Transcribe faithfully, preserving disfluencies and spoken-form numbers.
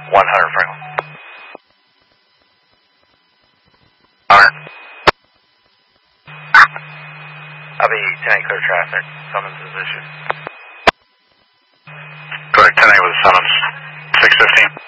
one hundred Franklin. one hundred. I'll be ten eight clear traffic. Summons is issued. Correct, ten eight with a summons. six fifteen.